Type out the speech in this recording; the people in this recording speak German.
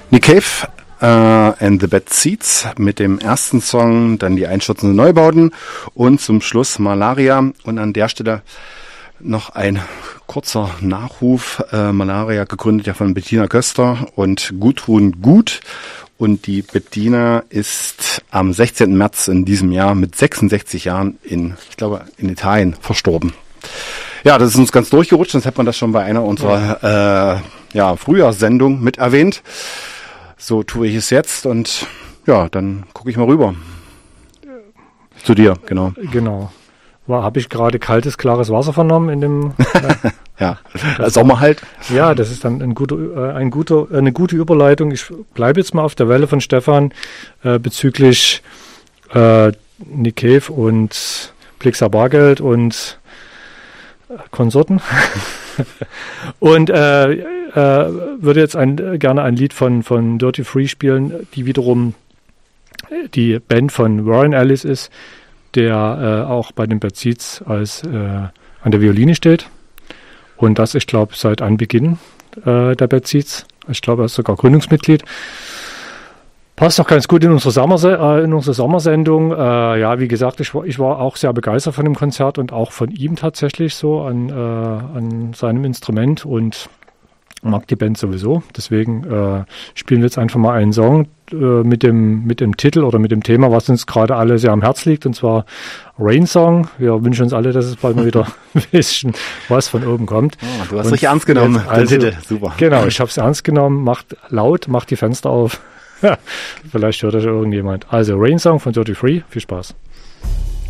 Nick Cave and the Bad Seeds mit dem ersten Song, dann die einstürzenden Neubauten und zum Schluss Malaria. Und an der Stelle noch ein kurzer Nachruf. Malaria gegründet ja von Bettina Köster und Gudrun Gut. Und die Bettina ist am 16. März in diesem Jahr mit 66 Jahren in Italien verstorben. Ja, das ist uns ganz durchgerutscht, sonst hätte man das schon bei einer unserer Frühjahrssendung mit erwähnt. So tue ich es jetzt und ja, dann gucke ich mal rüber. Zu dir, genau. Genau. Habe ich gerade kaltes, klares Wasser vernommen in dem... Ja, Sommer halt. Ja, das ist dann eine gute Überleitung. Ich bleibe jetzt mal auf der Welle von Stefan bezüglich Nick Cave und Blixa Bargeld und Konsorten. Und würde jetzt gerne ein Lied von Dirty Free spielen, die wiederum die Band von Warren Ellis ist, der auch bei den Bad Seeds an der Violine steht. Und das, ich glaube, seit Anbeginn der Bad Seeds. Ich glaube, er ist sogar Gründungsmitglied. Passt auch ganz gut in unsere Sommersendung. Ja, wie gesagt, ich war auch sehr begeistert von dem Konzert und auch von ihm tatsächlich so an seinem Instrument und mag die Band sowieso. Deswegen spielen wir jetzt einfach mal einen Song mit dem Titel oder mit dem Thema, was uns gerade alle sehr am Herz liegt, und zwar Rain Song. Wir wünschen uns alle, dass es bald mal wieder ein bisschen was von oben kommt. Oh, du hast richtig ernst genommen, den Titel. Super. Genau, ich habe es ernst genommen. Macht die Fenster auf. Vielleicht hört euch irgendjemand. Also Rain Song von Dirty Free. Viel Spaß.